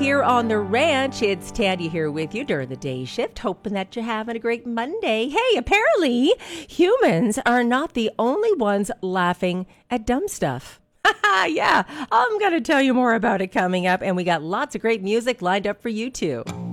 here on the ranch. It's Tandy here with you during the day shift, hoping that you're having a great Monday. Hey, apparently humans are not the only ones laughing at dumb stuff. Yeah, I'm going to tell you more about it coming up, and we got lots of great music lined up for you too.